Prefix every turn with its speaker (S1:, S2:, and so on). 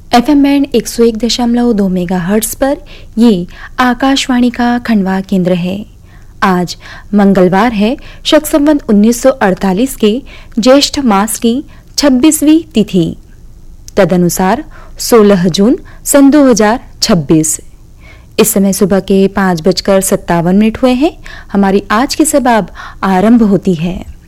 S1: FM band 101.2 megahertz पर ये आकाशवाणी का खंडवा केंद्र है। आज मंगलवार है, शक संवत 1948 के ज्येष्ठ मास की 26वीं तिथि, तदनुसार 16 जून सन 2026। इस समय सुबह के 5:57 हुए हैं। हमारी आज की सबाब आरंभ होती है।